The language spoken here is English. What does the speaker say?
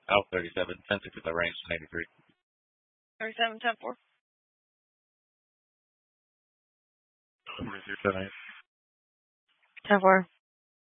Oh, 37. 10-6 is the range, 93. 37, 10-4. 43, 7. 10-4.